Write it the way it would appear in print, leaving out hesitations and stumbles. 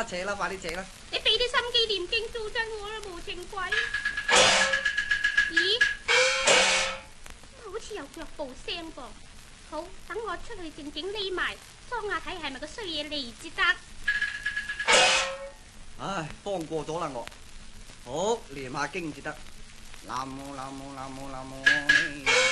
啦，扯啦，快啲扯啦！ 你俾啲心機念經做真我啦，無情鬼！咦？好似有腳步聲噃。好，等我出去靜靜匿埋，裝下睇係咪個衰嘢嚟至得。 唉，放過咗啦我。好，念下經至得。南無南無南無南無。